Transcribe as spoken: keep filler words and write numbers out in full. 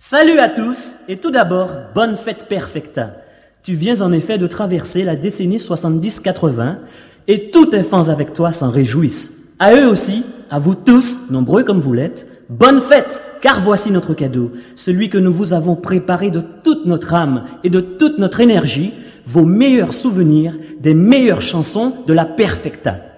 Salut à tous et tout d'abord, bonne fête perfecta. Tu viens en effet de traverser la décennie soixante-dix quatre-vingts et tous tes fans avec toi s'en réjouissent. À eux aussi, à vous tous, nombreux comme vous l'êtes, bonne fête, car voici notre cadeau, celui que nous vous avons préparé de toute notre âme et de toute notre énergie, vos meilleurs souvenirs des meilleures chansons de la perfecta.